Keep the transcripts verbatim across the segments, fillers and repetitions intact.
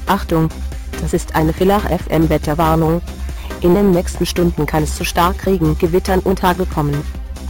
Achtung! Das ist eine Villach F M Wetterwarnung. In den nächsten Stunden kann es zu Starkregen, Gewittern und Hagel kommen.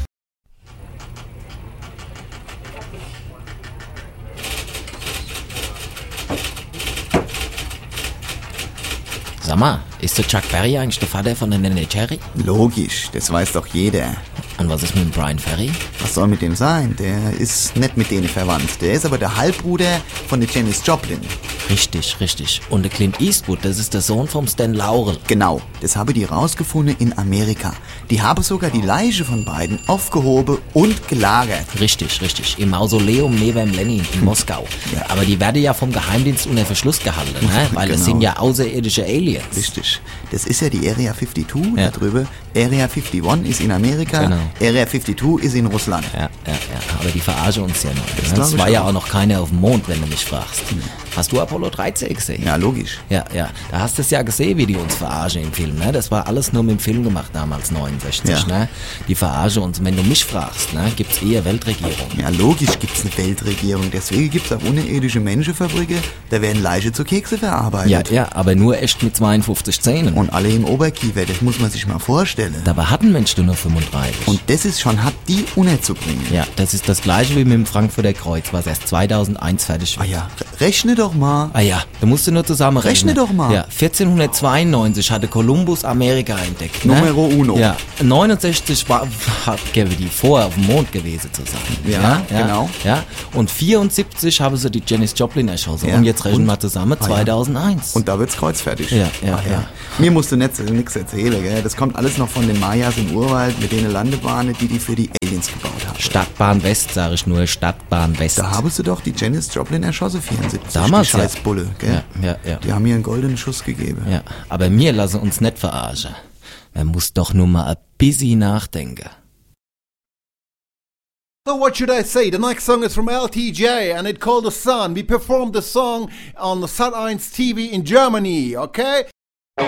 Sag mal, ist der Chuck Berry eigentlich der Vater von der Nene Cherry? Logisch, das weiß doch jeder. Und was ist mit dem Brian Ferry? Was soll mit dem sein? Der ist nicht mit denen verwandt. Der ist aber der Halbbruder von der Janis Joplin. Richtig, richtig. Und der Clint Eastwood, das ist der Sohn vom Stan Laurel. Genau, das habe die rausgefunden in Amerika. Die haben sogar die Leiche von beiden aufgehoben und gelagert. Richtig, richtig. Im Mausoleum neben Lenin in Moskau. Ja. Aber die werden ja vom Geheimdienst unter Verschluss gehalten, ne? Weil es Genau. sind ja außerirdische Aliens. Richtig. Das ist ja die Area zweiundfünfzig Ja. da drüber. Area einundfünfzig ist in Amerika, Genau. Area zweiundfünfzig ist in Russland. Ja, ja, ja. Aber die verarschen uns ja noch. Das Ne? glaub Es ich war ja auch. auch noch keiner auf dem Mond, wenn du mich fragst. Hast du Apollo dreizehn gesehen? Ja, logisch. Ja, ja. Da hast du es ja gesehen, wie die uns verarschen im Film, ne? Das war alles nur mit dem Film gemacht damals, neunundsechzig, Ja. ne? Die verarschen uns. Und wenn du mich fragst, ne, gibt's eher Weltregierung. Ja, logisch gibt's eine Weltregierung. Deswegen gibt's auch unterirdische Menschenfabriken, da werden Leiche zu Kekse verarbeitet. Ja, ja, aber nur echt mit zweiundfünfzig Zähnen. Und alle im Oberkiefer, das muss man sich mal vorstellen. Dabei hat ein Mensch nur fünfunddreißig. Und das ist schon hart, die unterzubringen. ja, das ist das gleiche wie mit dem Frankfurter Kreuz, was erst zweitausendeins fertig Ah wird. ja, rechne doch mal. Ah ja, da musst du nur zusammenrechnen. Rechne doch mal. Ja, vierzehnhundertzweiundneunzig hatte Kolumbus Amerika entdeckt. Ne? Numero uno. Ja, neunundsechzig war, hat, gäbe die vor auf dem Mond gewesen zu sein. Ja, genau. Ja, und vierundsiebzig haben sie die Janis Joplin erschossen. Ja, Und jetzt rechnen und? wir zusammen Ah ja. zweitausendeins. Und da wird's kreuzfertig. Ja, ja, Ach ja. Mir musst du nicht nichts erzählen, gell? Das kommt alles noch von den Mayas im Urwald mit denen Landebahnen, die die für die Aliens gebaut haben. Stadtbahn West, sage ich nur, Stadtbahn West. Da haben sie doch die Janis Joplin erschossen, vierundsiebzig. Damals, die ja. Scheißbulle, gell? Ja, ja, ja. Die haben ihr einen goldenen Schuss gegeben. Ja, aber wir lassen uns nicht verarschen. Man muss doch nur mal ein bisschen nachdenken. So what should I say? The next song is from L T J and it's called The Sun. We performed the song on the Sat eins T V in Germany, okay?